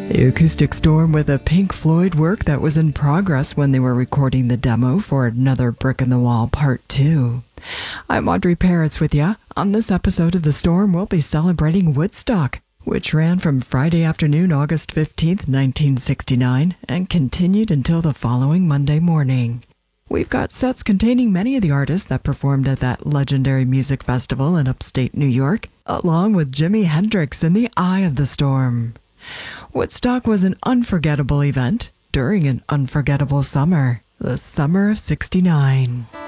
The Acoustic Storm with a Pink Floyd work that was in progress when they were recording the demo for Another Brick in the Wall Part 2. I'm Audrey Paritz with ya. On this episode of The Storm, we'll be celebrating Woodstock, which ran from Friday afternoon, August 15th, 1969, and continued until the following Monday morning. We've got sets containing many of the artists that performed at that legendary music festival in upstate New York, along with Jimi Hendrix in the eye of the storm. Woodstock was an unforgettable event during an unforgettable summer, the summer of '69.